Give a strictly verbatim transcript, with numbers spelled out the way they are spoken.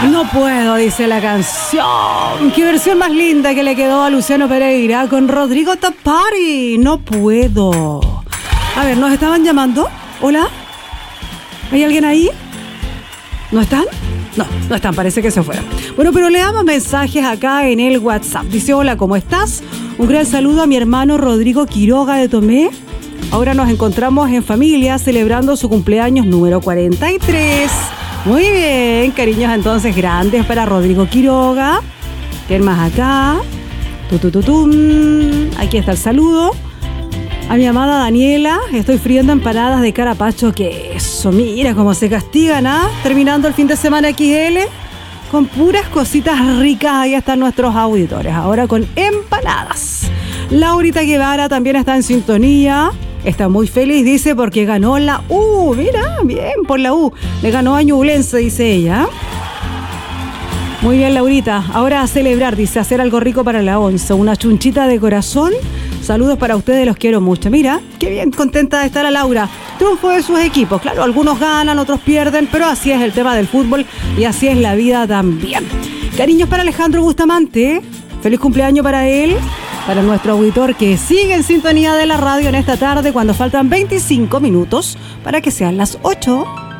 No puedo, dice la canción. Qué versión más linda que le quedó a Luciano Pereira con Rodrigo Tapari. No puedo. A ver, ¿nos estaban llamando? ¿Hola? ¿Hay alguien ahí? ¿No están? No, no están, parece que se fueron. Bueno, pero leamos mensajes acá en el WhatsApp. Dice, hola, ¿cómo estás? Un gran saludo a mi hermano Rodrigo Quiroga de Tomé. Ahora nos encontramos en familia celebrando su cumpleaños número cuarenta y tres. Muy bien, cariños entonces grandes para Rodrigo Quiroga. ¿Quién más acá? Tutututum. Aquí está el saludo. A mi amada Daniela, estoy friendo empanadas de carapacho queso. Mira cómo se castigan, ¿ah? Terminando el fin de semana equis ele con puras cositas ricas. Ahí están nuestros auditores, ahora con empanadas. Laurita Guevara también está en sintonía. Está muy feliz, dice, porque ganó la U. Mira, bien, por la U. Le ganó a Ñublense, dice ella. Muy bien, Laurita. Ahora a celebrar, dice, hacer algo rico para la once. Una chunchita de corazón. Saludos para ustedes, los quiero mucho. Mira, qué bien contenta de estar a Laura. Triunfo de sus equipos. Claro, algunos ganan, otros pierden, pero así es el tema del fútbol y así es la vida también. Cariños para Alejandro Bustamante. Feliz cumpleaños para él. Para nuestro auditor que sigue en sintonía de la radio en esta tarde cuando faltan veinticinco minutos para que sean las ocho.